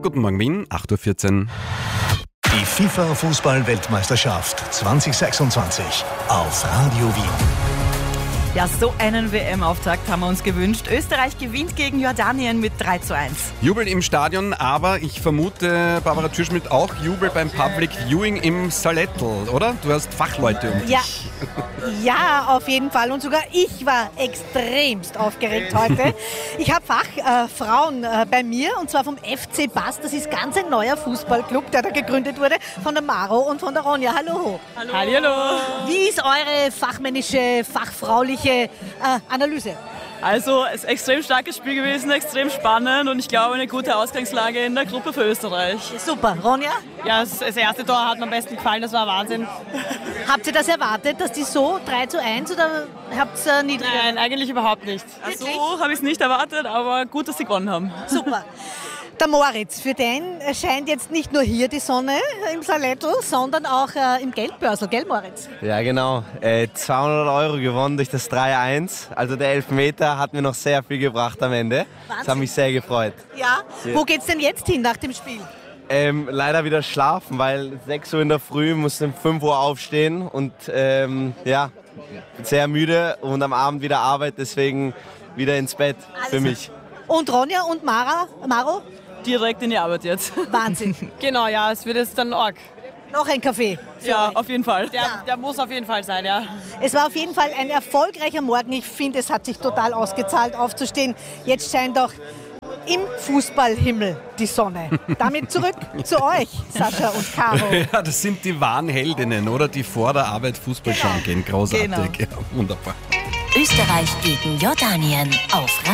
Guten Morgen Wien, 8.14 Uhr. Die FIFA-Fußball-Weltmeisterschaft 2026 auf Radio Wien. Ja, so einen WM-Auftakt haben wir uns gewünscht. Österreich gewinnt gegen Jordanien mit 3:1. Jubel im Stadion, aber ich vermute, Barbara Türschmidt, auch Jubel beim Public Viewing im Salettl, oder? Du hast Fachleute um dich. Ja, auf jeden Fall. Und sogar ich war extremst aufgeregt heute. Ich habe Fachfrauen bei mir, und zwar vom FC Bass. Das ist ganz ein neuer Fußballclub, der da gegründet wurde, von der Maro und von der Ronja. Hallo. Hallo. Wie ist eure fachmännische, fachfrauliche Analyse? Also, es ist ein extrem starkes Spiel gewesen, extrem spannend und ich glaube, eine gute Ausgangslage in der Gruppe für Österreich. Super. Ronja? Ja, das erste Tor hat mir am besten gefallen, das war Wahnsinn. Habt ihr das erwartet, dass die so 3:1 oder habt ihr niedriger? Nein, eigentlich überhaupt nicht. So habe ich es nicht erwartet, aber gut, dass sie gewonnen haben. Super. Der Moritz, für den scheint jetzt nicht nur hier die Sonne im Salettl, sondern auch im Geldbörsel, gell Moritz? Ja, genau. 200 € gewonnen durch das 3:1. Also der Elfmeter hat mir noch sehr viel gebracht am Ende. Wahnsinn. Das hat mich sehr gefreut. Ja. Wo geht's denn jetzt hin nach dem Spiel? Leider wieder schlafen, weil 6 Uhr in der Früh musste um 5 Uhr aufstehen und sehr müde und am Abend wieder Arbeit, deswegen wieder ins Bett für mich. Und Ronja und Maro? Direkt in die Arbeit jetzt. Wahnsinn. Genau, ja, es wird jetzt dann arg. Noch ein Kaffee. Ja, auf jeden Fall. Der muss auf jeden Fall sein, ja. Es war auf jeden Fall ein erfolgreicher Morgen. Ich finde, es hat sich total ausgezahlt, aufzustehen. Jetzt scheint auch im Fußballhimmel die Sonne. Damit zurück zu euch, Sascha und Caro. Ja, das sind die wahren Heldinnen, oder? Die vor der Arbeit Fußball schauen gehen. Großartig. Genau. Ja, wunderbar. Österreich gegen Jordanien auf